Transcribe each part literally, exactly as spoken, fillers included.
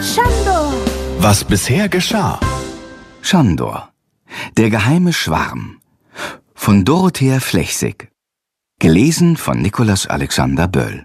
Schandor. Was bisher geschah. Schandor. Der geheime Schwarm. Von Dorothea Flechsig. Gelesen von Nikolaus Alexander Böll.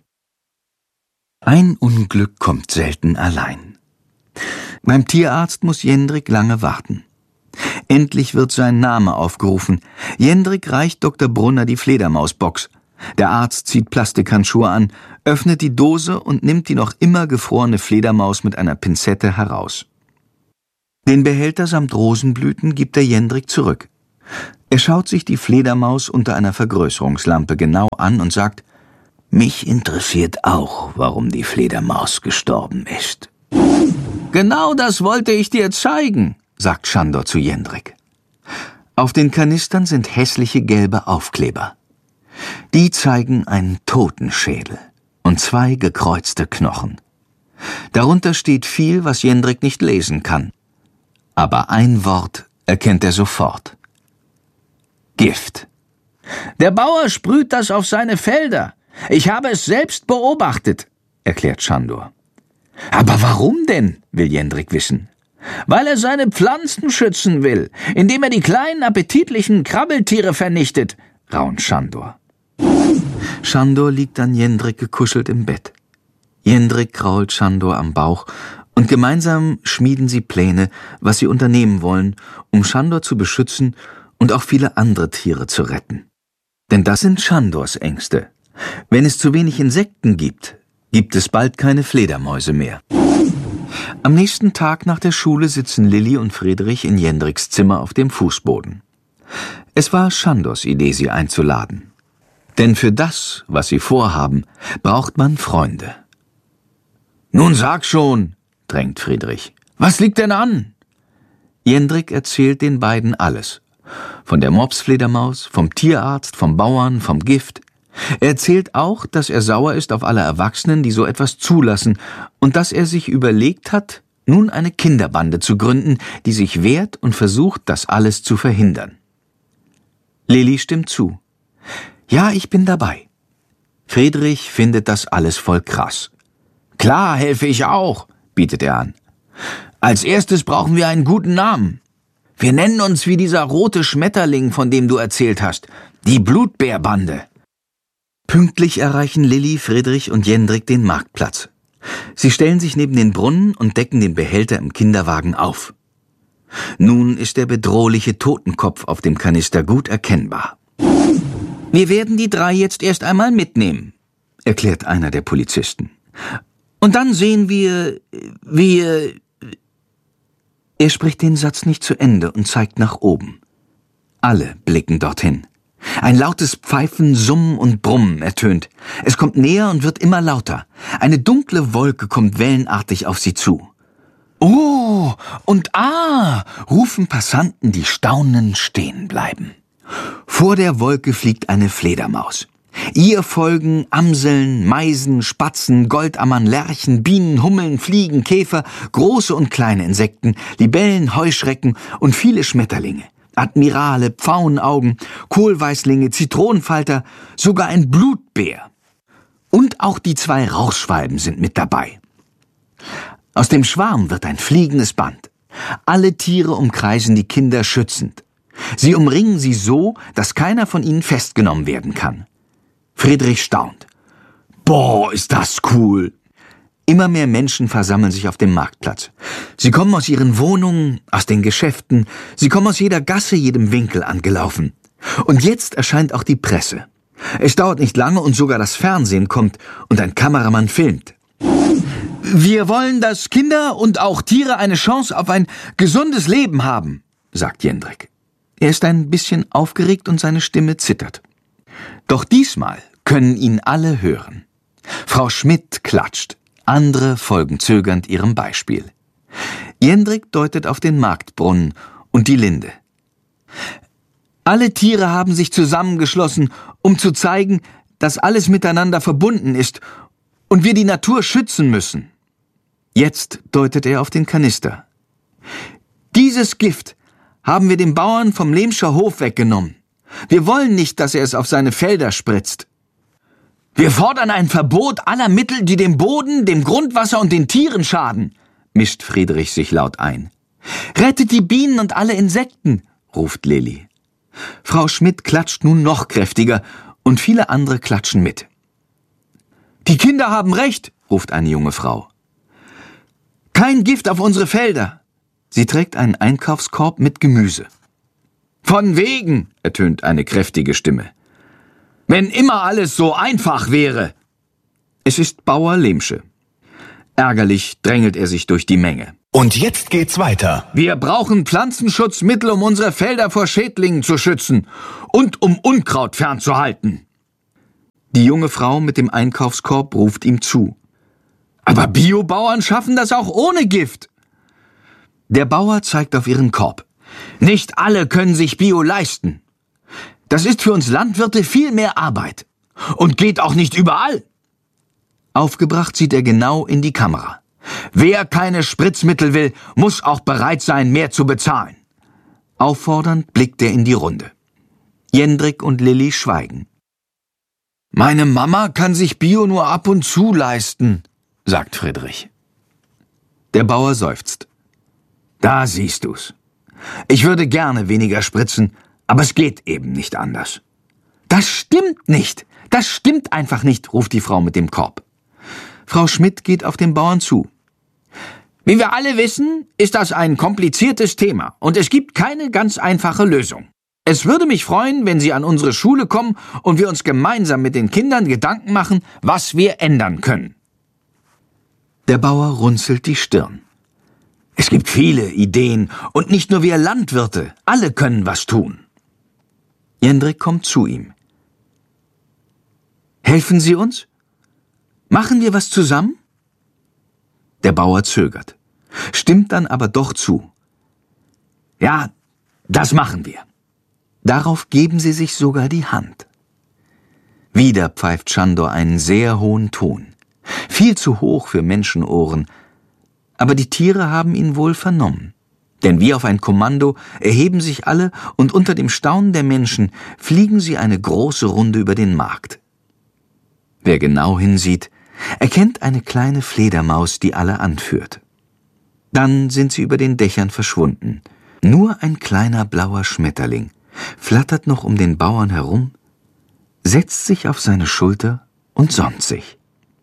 Ein Unglück kommt selten allein. Beim Tierarzt muss Jendrik lange warten. Endlich wird sein Name aufgerufen. Jendrik reicht Doktor Brunner die Fledermausbox. Der Arzt zieht Plastikhandschuhe an, öffnet die Dose und nimmt die noch immer gefrorene Fledermaus mit einer Pinzette heraus. Den Behälter samt Rosenblüten gibt er Jendrik zurück. Er schaut sich die Fledermaus unter einer Vergrößerungslampe genau an und sagt: »Mich interessiert auch, warum die Fledermaus gestorben ist.« »Genau das wollte ich dir zeigen«, sagt Schandor zu Jendrik. Auf den Kanistern sind hässliche gelbe Aufkleber. Die zeigen einen Totenschädel und zwei gekreuzte Knochen. Darunter steht viel, was Jendrik nicht lesen kann. Aber ein Wort erkennt er sofort: Gift. »Der Bauer sprüht das auf seine Felder. Ich habe es selbst beobachtet«, erklärt Schandor. »Aber warum denn?«, will Jendrik wissen. »Weil er seine Pflanzen schützen will, indem er die kleinen appetitlichen Krabbeltiere vernichtet«, raunt Schandor. Schandor liegt an Jendrik gekuschelt im Bett. Jendrik krault Schandor am Bauch und gemeinsam schmieden sie Pläne, was sie unternehmen wollen, um Schandor zu beschützen und auch viele andere Tiere zu retten. Denn das sind Schandors Ängste. Wenn es zu wenig Insekten gibt, gibt es bald keine Fledermäuse mehr. Am nächsten Tag nach der Schule sitzen Lilli und Friedrich in Jendriks Zimmer auf dem Fußboden. Es war Schandors Idee, sie einzuladen. Denn für das, was sie vorhaben, braucht man Freunde. »Nun sag schon«, drängt Friedrich. »Was liegt denn an?« Jendrik erzählt den beiden alles. Von der Mopsfledermaus, vom Tierarzt, vom Bauern, vom Gift. Er erzählt auch, dass er sauer ist auf alle Erwachsenen, die so etwas zulassen, und dass er sich überlegt hat, nun eine Kinderbande zu gründen, die sich wehrt und versucht, das alles zu verhindern. Lilli stimmt zu. »Ja, ich bin dabei.« Friedrich findet das alles voll krass. »Klar, helfe ich auch«, bietet er an. »Als erstes brauchen wir einen guten Namen. Wir nennen uns wie dieser rote Schmetterling, von dem du erzählt hast, die Blutbärbande.« Pünktlich erreichen Lilli, Friedrich und Jendrik den Marktplatz. Sie stellen sich neben den Brunnen und decken den Behälter im Kinderwagen auf. Nun ist der bedrohliche Totenkopf auf dem Kanister gut erkennbar. »Wir werden die drei jetzt erst einmal mitnehmen«, erklärt einer der Polizisten. »Und dann sehen wir, wir...« Er spricht den Satz nicht zu Ende und zeigt nach oben. Alle blicken dorthin. Ein lautes Pfeifen, Summen und Brummen ertönt. Es kommt näher und wird immer lauter. Eine dunkle Wolke kommt wellenartig auf sie zu. »Oh, und ah«, rufen Passanten, die staunend stehen bleiben. Vor der Wolke fliegt eine Fledermaus. Ihr folgen Amseln, Meisen, Spatzen, Goldammern, Lerchen, Bienen, Hummeln, Fliegen, Käfer, große und kleine Insekten, Libellen, Heuschrecken und viele Schmetterlinge. Admirale, Pfauenaugen, Kohlweißlinge, Zitronenfalter, sogar ein Blutbär. Und auch die zwei Rauchschwalben sind mit dabei. Aus dem Schwarm wird ein fliegendes Band. Alle Tiere umkreisen die Kinder schützend. Sie umringen sie so, dass keiner von ihnen festgenommen werden kann. Friedrich staunt. »Boah, ist das cool!« Immer mehr Menschen versammeln sich auf dem Marktplatz. Sie kommen aus ihren Wohnungen, aus den Geschäften, sie kommen aus jeder Gasse, jedem Winkel angelaufen. Und jetzt erscheint auch die Presse. Es dauert nicht lange und sogar das Fernsehen kommt und ein Kameramann filmt. »Wir wollen, dass Kinder und auch Tiere eine Chance auf ein gesundes Leben haben«, sagt Jendrik. Er ist ein bisschen aufgeregt und seine Stimme zittert. Doch diesmal können ihn alle hören. Frau Schmidt klatscht, andere folgen zögernd ihrem Beispiel. Jendrik deutet auf den Marktbrunnen und die Linde. Alle Tiere haben sich zusammengeschlossen, um zu zeigen, dass alles miteinander verbunden ist und wir die Natur schützen müssen. Jetzt deutet er auf den Kanister. Dieses Gift haben wir dem Bauern vom Lehmscher Hof weggenommen. Wir wollen nicht, dass er es auf seine Felder spritzt. Wir fordern ein Verbot aller Mittel, die dem Boden, dem Grundwasser und den Tieren schaden, mischt Friedrich sich laut ein. »Rettet die Bienen und alle Insekten«, ruft Lilli. Frau Schmidt klatscht nun noch kräftiger und viele andere klatschen mit. »Die Kinder haben recht«, ruft eine junge Frau. »Kein Gift auf unsere Felder!« Sie trägt einen Einkaufskorb mit Gemüse. »Von wegen«, ertönt eine kräftige Stimme. »Wenn immer alles so einfach wäre!« Es ist Bauer Lehmsche. Ärgerlich drängelt er sich durch die Menge. Und jetzt geht's weiter. Wir brauchen Pflanzenschutzmittel, um unsere Felder vor Schädlingen zu schützen und um Unkraut fernzuhalten. Die junge Frau mit dem Einkaufskorb ruft ihm zu. Aber Biobauern schaffen das auch ohne Gift. Der Bauer zeigt auf ihren Korb. Nicht alle können sich Bio leisten. Das ist für uns Landwirte viel mehr Arbeit. Und geht auch nicht überall. Aufgebracht sieht er genau in die Kamera. Wer keine Spritzmittel will, muss auch bereit sein, mehr zu bezahlen. Auffordernd blickt er in die Runde. Jendrik und Lilli schweigen. Meine Mama kann sich Bio nur ab und zu leisten, sagt Friedrich. Der Bauer seufzt. Da siehst du's. Ich würde gerne weniger spritzen, aber es geht eben nicht anders. Das stimmt nicht. Das stimmt einfach nicht, ruft die Frau mit dem Korb. Frau Schmidt geht auf den Bauern zu. Wie wir alle wissen, ist das ein kompliziertes Thema und es gibt keine ganz einfache Lösung. Es würde mich freuen, wenn Sie an unsere Schule kommen und wir uns gemeinsam mit den Kindern Gedanken machen, was wir ändern können. Der Bauer runzelt die Stirn. Es gibt viele Ideen und nicht nur wir Landwirte, alle können was tun. Jendrik kommt zu ihm. Helfen Sie uns? Machen wir was zusammen? Der Bauer zögert, stimmt dann aber doch zu. Ja, das machen wir. Darauf geben sie sich sogar die Hand. Wieder pfeift Chandor einen sehr hohen Ton. Viel zu hoch für Menschenohren. Aber die Tiere haben ihn wohl vernommen. Denn wie auf ein Kommando erheben sich alle und unter dem Staunen der Menschen fliegen sie eine große Runde über den Markt. Wer genau hinsieht, erkennt eine kleine Fledermaus, die alle anführt. Dann sind sie über den Dächern verschwunden. Nur ein kleiner blauer Schmetterling flattert noch um den Bauern herum, setzt sich auf seine Schulter und sonnt sich.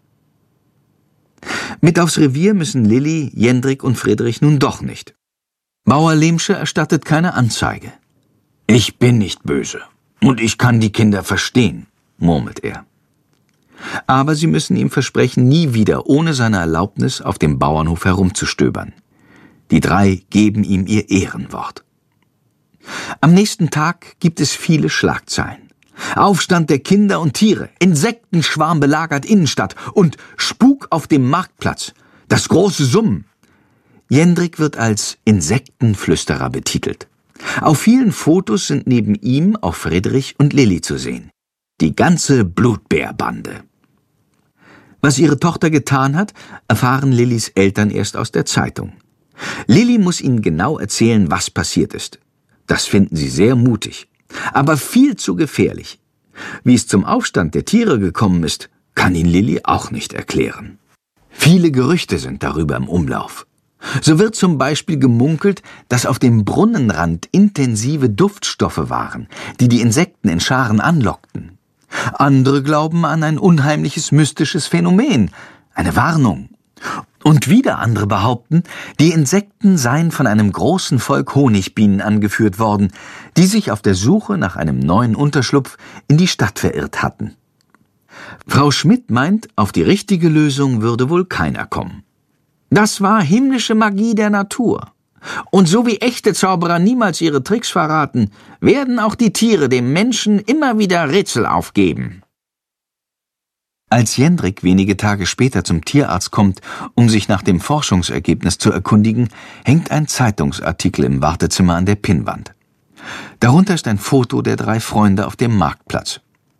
Mit aufs Revier müssen Lilli, Jendrik und Friedrich nun doch nicht. Bauer Lehmsche erstattet keine Anzeige. »Ich bin nicht böse und ich kann die Kinder verstehen«, murmelt er. Aber sie müssen ihm versprechen, nie wieder ohne seine Erlaubnis auf dem Bauernhof herumzustöbern. Die drei geben ihm ihr Ehrenwort. Am nächsten Tag gibt es viele Schlagzeilen. Aufstand der Kinder und Tiere, Insektenschwarm belagert Innenstadt und Spuk auf dem Marktplatz. Das große Summen. Jendrik wird als Insektenflüsterer betitelt. Auf vielen Fotos sind neben ihm auch Friedrich und Lilli zu sehen. Die ganze Blutbärbande. Was ihre Tochter getan hat, erfahren Lillis Eltern erst aus der Zeitung. Lilli muss ihnen genau erzählen, was passiert ist. Das finden sie sehr mutig, aber viel zu gefährlich. Wie es zum Aufstand der Tiere gekommen ist, kann ihn Lilli auch nicht erklären. Viele Gerüchte sind darüber im Umlauf. So wird zum Beispiel gemunkelt, dass auf dem Brunnenrand intensive Duftstoffe waren, die die Insekten in Scharen anlockten. Andere glauben an ein unheimliches mystisches Phänomen, eine Warnung. Und wieder andere behaupten, die Insekten seien von einem großen Volk Honigbienen angeführt worden, die sich auf der Suche nach einem neuen Unterschlupf in die Stadt verirrt hatten. Frau Schmidt meint, auf die richtige Lösung würde wohl keiner kommen. Das war himmlische Magie der Natur. Und so wie echte Zauberer niemals ihre Tricks verraten, werden auch die Tiere dem Menschen immer wieder Rätsel aufgeben. Als Jendrik wenige Tage später zum Tierarzt kommt, um sich nach dem Forschungsergebnis zu erkundigen, hängt ein Zeitungsartikel im Wartezimmer an der Pinnwand. Darunter ist ein Foto der drei Freunde auf dem Marktplatz.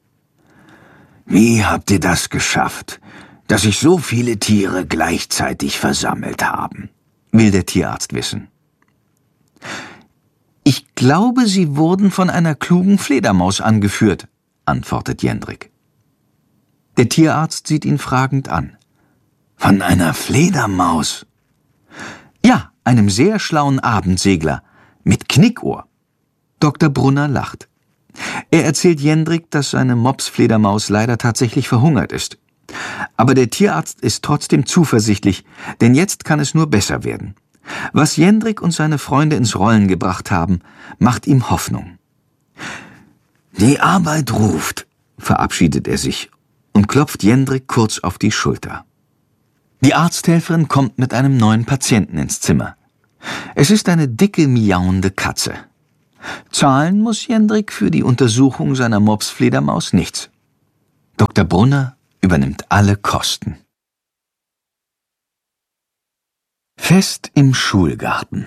»Wie habt ihr das geschafft, dass sich so viele Tiere gleichzeitig versammelt haben?« will der Tierarzt wissen. »Ich glaube, sie wurden von einer klugen Fledermaus angeführt«, antwortet Jendrik. Der Tierarzt sieht ihn fragend an. »Von einer Fledermaus?« einem sehr schlauen Abendsegler, mit Knickohr. Doktor Brunner lacht. Er erzählt Jendrik, dass seine Mopsfledermaus leider tatsächlich verhungert ist. Aber der Tierarzt ist trotzdem zuversichtlich, denn jetzt kann es nur besser werden. Was Jendrik und seine Freunde ins Rollen gebracht haben, macht ihm Hoffnung. Die Arbeit ruft, verabschiedet er sich und klopft Jendrik kurz auf die Schulter. Die Arzthelferin kommt mit einem neuen Patienten ins Zimmer. Es ist eine dicke, miauende Katze. Zahlen muss Jendrik für die Untersuchung seiner Mopsfledermaus nichts. Doktor Brunner übernimmt alle Kosten. Fest im Schulgarten.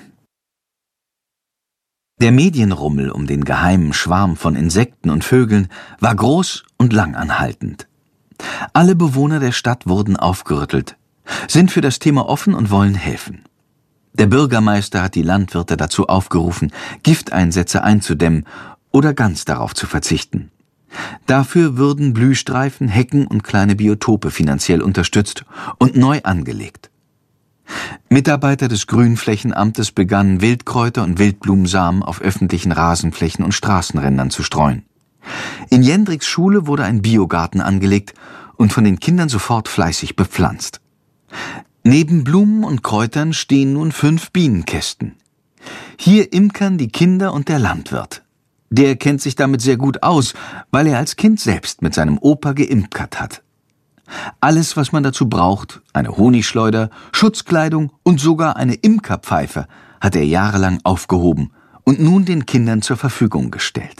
Der Medienrummel um den geheimen Schwarm von Insekten und Vögeln war groß und langanhaltend. Alle Bewohner der Stadt wurden aufgerüttelt, sind für das Thema offen und wollen helfen. Der Bürgermeister hat die Landwirte dazu aufgerufen, Gifteinsätze einzudämmen oder ganz darauf zu verzichten. Dafür würden Blühstreifen, Hecken und kleine Biotope finanziell unterstützt und neu angelegt. Mitarbeiter des Grünflächenamtes begannen, Wildkräuter und Wildblumensamen auf öffentlichen Rasenflächen und Straßenrändern zu streuen. In Jendriks Schule wurde ein Biogarten angelegt und von den Kindern sofort fleißig bepflanzt. Neben Blumen und Kräutern stehen nun fünf Bienenkästen. Hier imkern die Kinder und der Landwirt. Der kennt sich damit sehr gut aus, weil er als Kind selbst mit seinem Opa geimkert hat. Alles, was man dazu braucht, eine Honigschleuder, Schutzkleidung und sogar eine Imkerpfeife, hat er jahrelang aufgehoben und nun den Kindern zur Verfügung gestellt.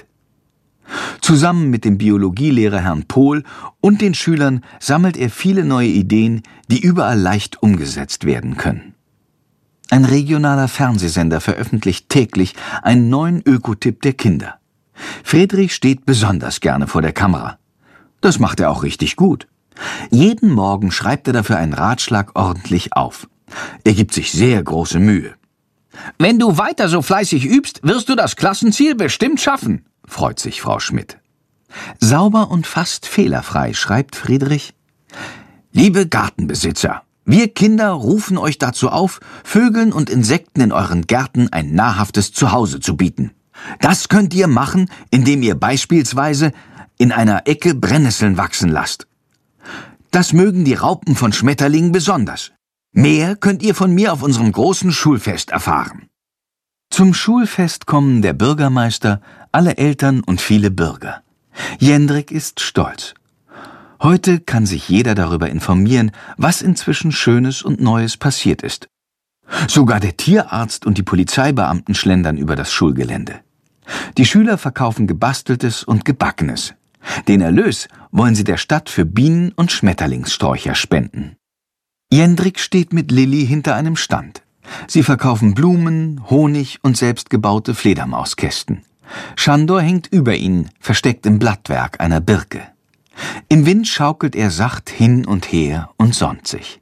Zusammen mit dem Biologielehrer Herrn Pohl und den Schülern sammelt er viele neue Ideen, die überall leicht umgesetzt werden können. Ein regionaler Fernsehsender veröffentlicht täglich einen neuen Ökotipp der Kinder. Friedrich steht besonders gerne vor der Kamera. Das macht er auch richtig gut. Jeden Morgen schreibt er dafür einen Ratschlag ordentlich auf. Er gibt sich sehr große Mühe. »Wenn du weiter so fleißig übst, wirst du das Klassenziel bestimmt schaffen«, freut sich Frau Schmidt. Sauber und fast fehlerfrei schreibt Friedrich: »Liebe Gartenbesitzer, wir Kinder rufen euch dazu auf, Vögeln und Insekten in euren Gärten ein nahrhaftes Zuhause zu bieten. Das könnt ihr machen, indem ihr beispielsweise in einer Ecke Brennnesseln wachsen lasst. Das mögen die Raupen von Schmetterlingen besonders. Mehr könnt ihr von mir auf unserem großen Schulfest erfahren.« Zum Schulfest kommen der Bürgermeister, alle Eltern und viele Bürger. Jendrik ist stolz. Heute kann sich jeder darüber informieren, was inzwischen Schönes und Neues passiert ist. Sogar der Tierarzt und die Polizeibeamten schlendern über das Schulgelände. Die Schüler verkaufen Gebasteltes und Gebackenes. Den Erlös wollen sie der Stadt für Bienen- und Schmetterlingssträucher spenden. Jendrik steht mit Lilli hinter einem Stand. Sie verkaufen Blumen, Honig und selbstgebaute Fledermauskästen. Schandor hängt über ihnen, versteckt im Blattwerk einer Birke. Im Wind schaukelt er sacht hin und her und sonnt sich.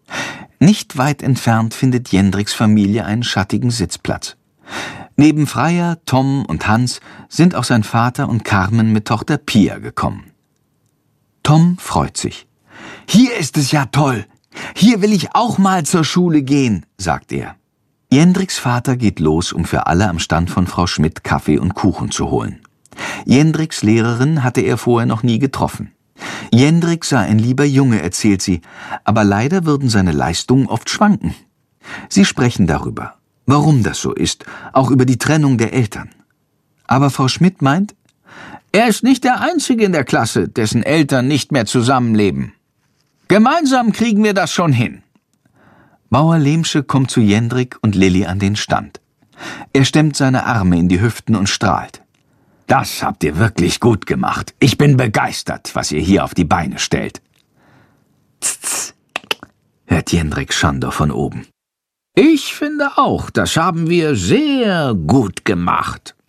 Nicht weit entfernt findet Jendriks Familie einen schattigen Sitzplatz. Neben Freier, Tom und Hans sind auch sein Vater und Carmen mit Tochter Pia gekommen. Tom freut sich. »Hier ist es ja toll. Hier will ich auch mal zur Schule gehen«, sagt er. Jendriks Vater geht los, um für alle am Stand von Frau Schmidt Kaffee und Kuchen zu holen. Jendriks Lehrerin hatte er vorher noch nie getroffen. Jendrik sei ein lieber Junge, erzählt sie, aber leider würden seine Leistungen oft schwanken. Sie sprechen darüber, warum das so ist, auch über die Trennung der Eltern. Aber Frau Schmidt meint, er ist nicht der Einzige in der Klasse, dessen Eltern nicht mehr zusammenleben. Gemeinsam kriegen wir das schon hin. Bauer Lehmsche kommt zu Jendrik und Lilli an den Stand. Er stemmt seine Arme in die Hüften und strahlt. Das habt ihr wirklich gut gemacht. Ich bin begeistert, was ihr hier auf die Beine stellt. Tz, hört Jendrik Schandor von oben. Ich finde auch, das haben wir sehr gut gemacht.